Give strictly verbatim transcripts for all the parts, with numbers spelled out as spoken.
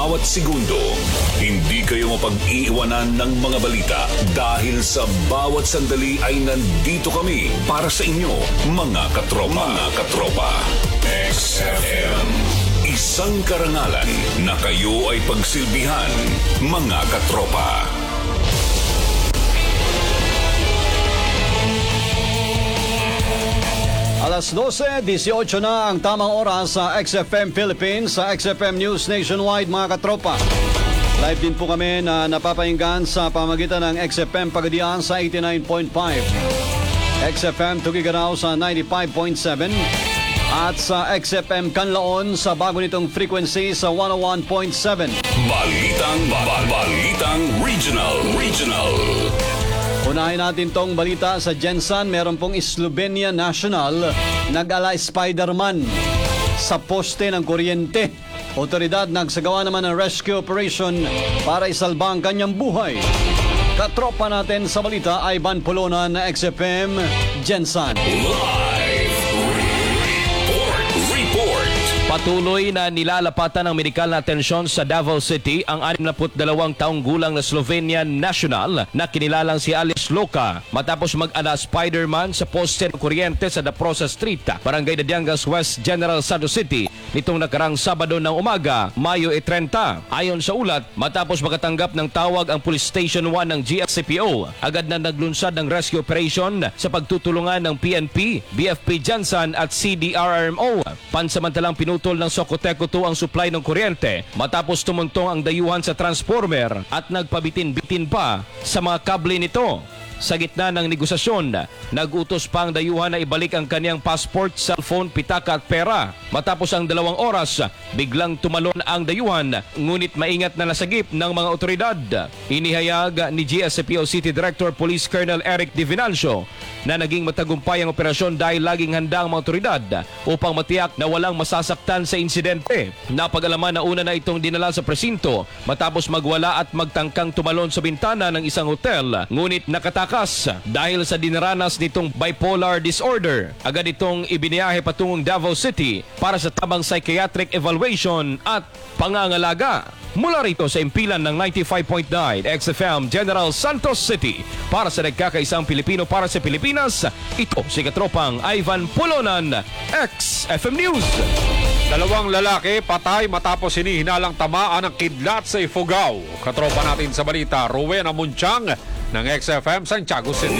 bawat segundo. Hindi kayo mapag-iiwanan ng mga balita dahil sa bawat sandali ay nandito kami para sa inyo, mga katropa. Mga katropa. X F M. Isang karangalan na kayo ay pagsilbihan, mga katropa. Alas dose, disyotso na ang tamang oras sa X F M Philippines, sa X F M News Nationwide, mga katropa. Live din po kami na napapahinggan sa pamagitan ng X F M Pagadian sa eighty-nine point five, X F M Tuguegarao sa ninety-five point seven, at sa X F M Canlaon sa bago nitong frequency sa one oh one point seven. Balitang, ba- balitang regional, regional. Unahin natin tong balita sa Jensan. Meron pong Slovenia National nag-ala Spider-Man sa poste ng kuryente. Otoridad nagsagawa naman ng rescue operation para isalba ang kanyang buhay. Katropa natin sa balita ay Van Polonan na X F M Jensan. Live report, report. Patuloy na nilalapatan ng medikal na atensyon sa Davao City ang anim na dalawang taong gulang na Slovenian national na kinilalang si Alice Loca matapos mag-ala Spider-Man sa poste ng kuryente sa Daprosa Street, Barangay Dadiangas West, General Santos City nitong nakarang Sabado ng umaga, Mayo thirty. Ayon sa ulat, matapos makatanggap ng tawag ang Police Station one ng G S C P O, agad na naglunsad ng rescue operation sa pagtutulungan ng P N P, B F P Jansan at C D R R M O. Pansamantalang pinutol ng Socoteco two ang supply ng kuryente matapos tumuntong ang dayuhan sa transformer at nagpabitin-bitin pa sa mga kable nito. Sa gitna ng negosasyon, nag-utos pa ang dayuhan na ibalik ang kaniyang passport, cellphone, pitaka at pera. Matapos ang dalawang oras, biglang tumalon ang dayuhan, ngunit maingat na nasagip ng mga otoridad. Inihayag ni G S C P O City Director Police Colonel Eric Divinancio na naging matagumpay ang operasyon dahil laging handa ang mga otoridad upang matiyak na walang masasaktan sa insidente. Napag-alaman na una na itong dinala sa presinto matapos magwala at magtangkang tumalon sa bintana ng isang hotel, ngunit nakatakas dahil sa dinaranas nitong bipolar disorder. Agad itong ibiniyahe patungong Davao City para sa tamang psychiatric evaluation at pangangalaga. Mula rito sa impilan ng ninety-five point nine X F M General Santos City, para sa nagkakaisang Pilipino para sa Pilipinas, ito si Katropang Ivan Polonan, X F M News. Dalawang lalaki patay matapos hinihinalang tamaan ng kidlat sa Ifugao. Katropa natin sa balita, Rowena Munchang ng X F M Santiago City.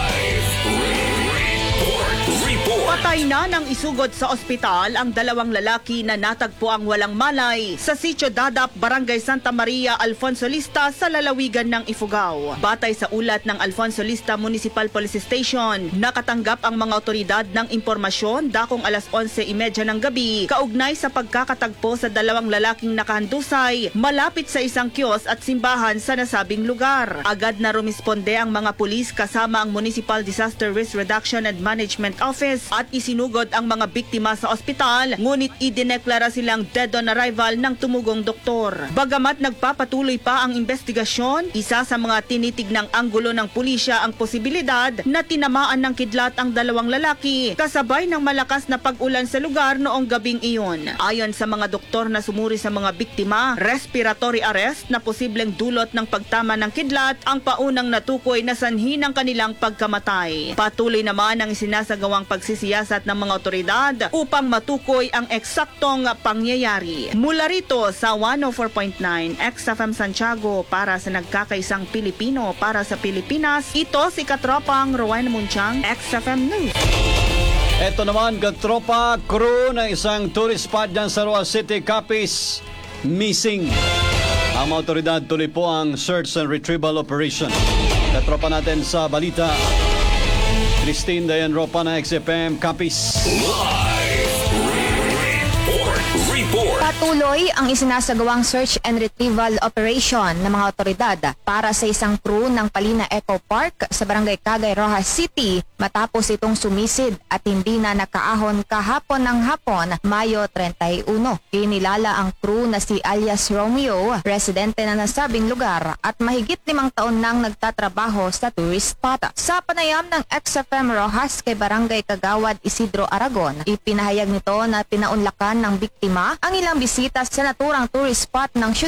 Patay na ng isugod sa ospital ang dalawang lalaki na natagpo ang walang malay sa Sitio Dadap, Barangay Santa Maria, Alfonso Lista sa lalawigan ng Ifugao. Batay sa ulat ng Alfonso Lista Municipal Police Station, nakatanggap ang mga otoridad ng impormasyon dakong alas onse trenta ng gabi kaugnay sa pagkakatagpo sa dalawang lalaking nakahandusay malapit sa isang kiosk at simbahan sa nasabing lugar. Agad na rumisponde ang mga pulis kasama ang Municipal Disaster Risk Reduction and Management Office at isinugod ang mga biktima sa ospital, ngunit idineklara silang dead on arrival ng tumugong doktor. Bagamat nagpapatuloy pa ang investigasyon, isa sa mga tinitignang anggulo ng pulisya ang posibilidad na tinamaan ng kidlat ang dalawang lalaki kasabay ng malakas na pag-ulan sa lugar noong gabing iyon. Ayon sa mga doktor na sumuri sa mga biktima, respiratory arrest na posibleng dulot ng pagtama ng kidlat ang paunang natukoy na sanhi ng kanilang pagkamatay. Patuloy naman ang isinasagawang pagsisiyasat ng mga otoridad upang matukoy ang eksaktong pangyayari. Mula rito sa one oh four point nine X F M Santiago para sa nagkakaisang Pilipino para sa Pilipinas, ito si Katropang Rowena Munchang, X F M News. Ito naman, katropa, crew ng isang tourist spot dyan sa Roa City, Capiz, missing. Ang mga otoridad tuloy po ang search and retrieval operation. Katropa natin sa balita, Christine Dayan Ropa na X F M Capiz. Live report, report. Patuloy ang isinasagawang search and retrieval operation ng mga otoridad para sa isang crew ng Palina Eco Park sa Barangay Cagay, Rojas City matapos itong sumisid at hindi na nakaahon kahapon ng hapon, Mayo thirty-one. Kinilala ang crew na si alias Romeo, residente na nasabing lugar at mahigit limang taon nang nagtatrabaho sa tourist spot. Sa panayam ng X F M Rojas kay Barangay Kagawad Isidro Aragon, ipinahayag nito na pinaunlakan ng biktima ang ilang bisita sa naturang tourist spot ng